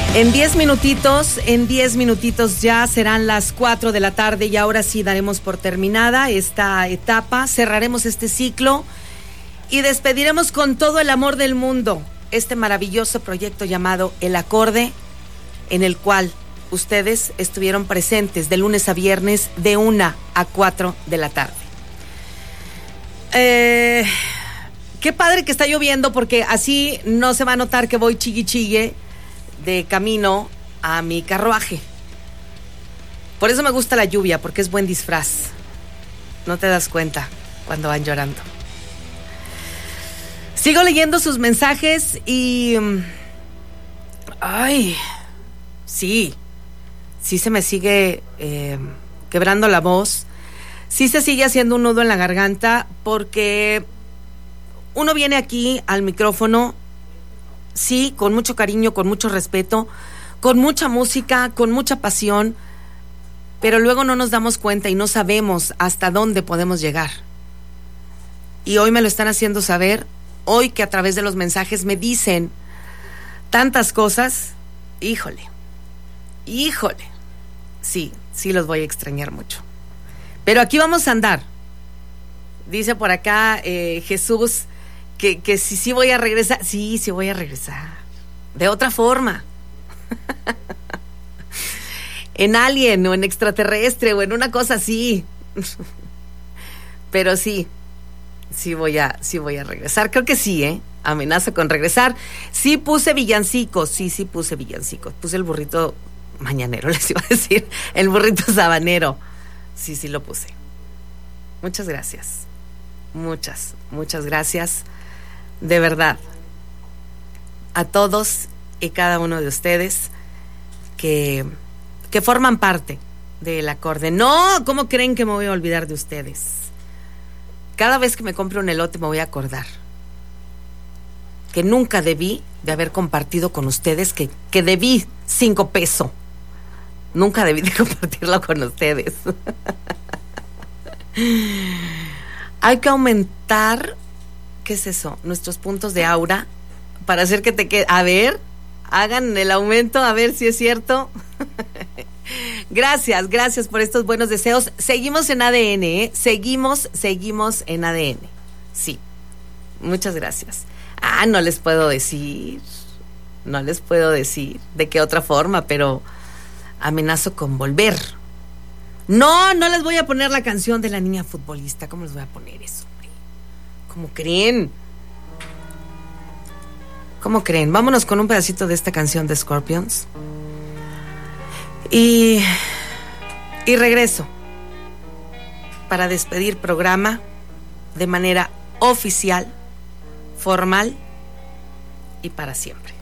En 10 minutitos ya serán las 4 de la tarde y ahora sí daremos por terminada esta etapa, cerraremos este ciclo y despediremos con todo el amor del mundo este maravilloso proyecto llamado El Acorde, en el cual ustedes estuvieron presentes de lunes a viernes de 1 a 4 de la tarde. Qué padre que está lloviendo, porque así no se va a notar que voy chille de camino a mi carruaje. Por eso me gusta la lluvia, porque es buen disfraz. No te das cuenta cuando van llorando. Sigo leyendo sus mensajes y... ay, sí se me sigue quebrando la voz. Sí se sigue haciendo un nudo en la garganta, porque uno viene aquí al micrófono, sí, con mucho cariño, con mucho respeto, con mucha música, con mucha pasión, pero luego no nos damos cuenta y no sabemos hasta dónde podemos llegar. Y hoy me lo están haciendo saber, hoy que a través de los mensajes me dicen tantas cosas. Híjole, sí los voy a extrañar mucho. Pero aquí vamos a andar. Dice por acá Jesús que sí voy a regresar. Sí voy a regresar. De otra forma. En Alien o en Extraterrestre o en una cosa así. Pero sí voy a regresar. Creo que sí, amenazo con regresar. Sí puse villancicos. Sí puse villancicos. Puse el burrito mañanero, les iba a decir. El burrito sabanero. Sí lo puse. Muchas gracias. Muchas gracias. De verdad. A todos y cada uno de ustedes que forman parte del Acorde. No, ¿cómo creen que me voy a olvidar de ustedes? Cada vez que me compre un elote me voy a acordar que nunca debí de haber compartido con ustedes, que debí 5 pesos. Nunca debí de compartirlo con ustedes. Hay que aumentar, ¿qué es eso? Nuestros puntos de aura para hacer que te quede. A ver, hagan el aumento, a ver si es cierto. Gracias por estos buenos deseos. Seguimos en ADN, Seguimos en ADN. Sí, muchas gracias. No les puedo decir de qué otra forma, pero amenazo con volver. No les voy a poner la canción de la niña futbolista. ¿Cómo les voy a poner eso, hombre? ¿Cómo creen? Vámonos con un pedacito de esta canción de Scorpions. Y regreso para despedir programa de manera oficial, formal y para siempre.